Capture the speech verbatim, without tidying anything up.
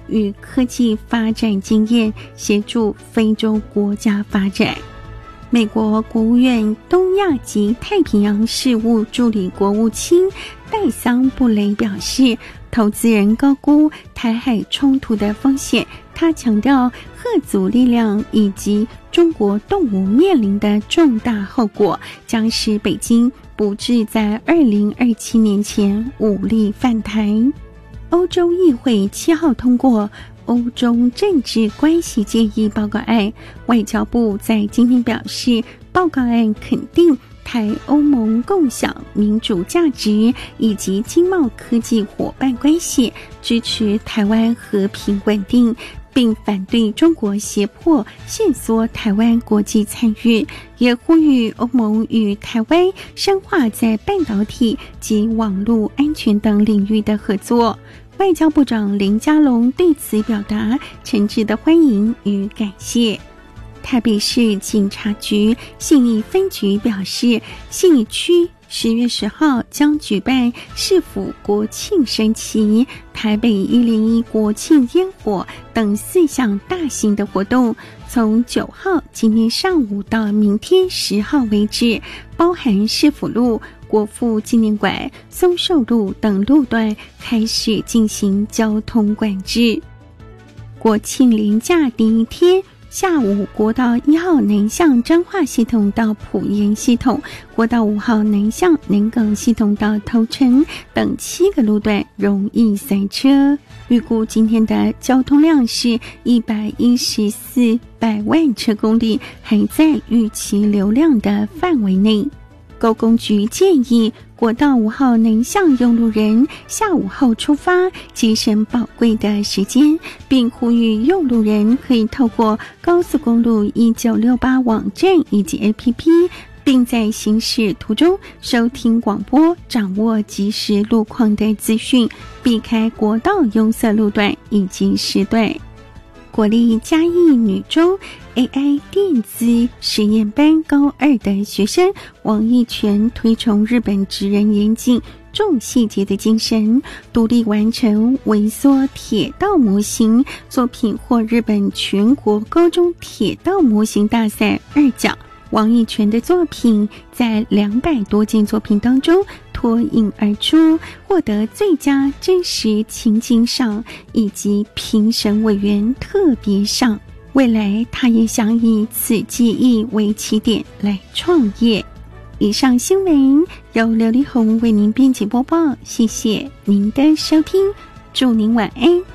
与科技发展经验，协助非洲国家发展。美国国务院东亚及太平洋事务助理国务卿戴桑布雷表示，投资人高估台海冲突的风险。他强调，核族力量以及中国动武面临的重大后果，将使北京不致在二零二七年前武力犯台。欧洲议会七号通过欧中政治关系建议报告案，外交部在今天表示，报告案肯定台欧盟共享民主价值以及经贸科技伙伴关系，支持台湾和平稳定，并反对中国胁迫限缩台湾国际参与，也呼吁欧盟与台湾深化在半导体及网络安全等领域的合作。外交部长林佳龙对此表达诚挚的欢迎与感谢。台北市警察局信义分局表示，信义区十月十号将举办市府国庆升旗、台北一零一国庆烟火等四项大型的活动，从九号今天上午到明天十号为止，包含市府路、国父纪念馆、松寿路等路段开始进行交通管制。国庆连假第一天下午，国道一号南向彰化系统到埔盐系统，国道五号南向南港系统到头城等七个路段容易塞车。预估今天的交通量是一百一十四百万车公里，还在预期流量的范围内。高工局建议国道五号南向用路人下午后出发，节省宝贵的时间，并呼吁用路人可以透过高速公路一九六八网站以及 A P P， 并在行驶途中收听广播，掌握即时路况的资讯，避开国道拥塞路段以及时段。国立嘉义女中 A I 电子实验班高二的学生王义全推崇日本职人严谨、重细节的精神，独立完成微缩铁道模型作品，获日本全国高中铁道模型大赛二奖。王义全的作品在两百多件作品当中脱颖而出，获得最佳真实情景赏以及评审委员特别赏。未来他也想以此技艺为起点来创业。以上新闻由刘丽红为您编辑播报，谢谢您的收听，祝您晚安。